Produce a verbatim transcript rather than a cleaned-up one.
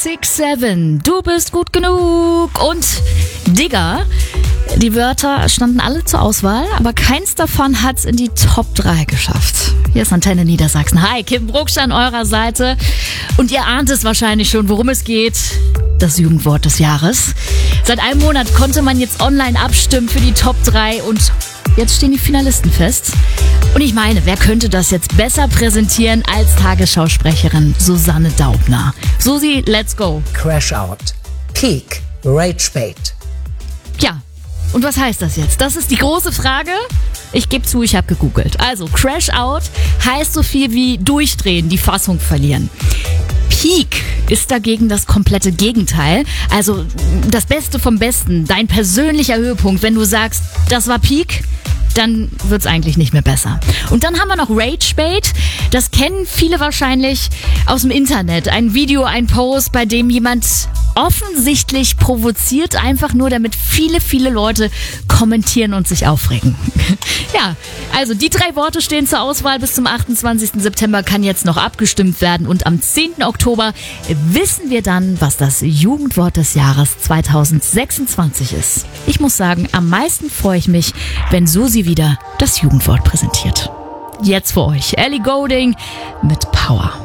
sechs sieben, du bist gut genug und Digger. Die Wörter standen alle zur Auswahl, aber keins davon hat's in die Top drei geschafft. Hier ist Antenne Niedersachsen. Hi, Kim Brucksch an eurer Seite. Und ihr ahnt es wahrscheinlich schon, worum es geht. Das Jugendwort des Jahres. Seit einem Monat konnte man jetzt online abstimmen für die Top drei und jetzt stehen die Finalisten fest. Und ich meine, wer könnte das jetzt besser präsentieren als Tagesschausprecherin Susanne Daubner? Susi, let's go. Crash Out, Peak, Rage Bait. Ja, und was heißt das jetzt? Das ist die große Frage. Ich gebe zu, ich habe gegoogelt. Also, Crash Out heißt so viel wie durchdrehen, die Fassung verlieren. Peak ist dagegen das komplette Gegenteil. Also das Beste vom Besten, dein persönlicher Höhepunkt. Wenn du sagst, das war Peak, dann wird's eigentlich nicht mehr besser. Und dann haben wir noch Rage Bait. Das kennen viele wahrscheinlich aus dem Internet. Ein Video, ein Post, bei dem jemand offensichtlich provoziert, einfach nur damit viele, viele Leute kommentieren und sich aufregen. Ja, also die drei Worte stehen zur Auswahl. Bis zum achtundzwanzigsten September kann jetzt noch abgestimmt werden. Und am zehnten Oktober wissen wir dann, was das Jugendwort des Jahres zweitausendsechsundzwanzig ist. Ich muss sagen, am meisten freue ich mich, wenn Susi wieder das Jugendwort präsentiert. Jetzt für euch Ellie Goulding mit Power.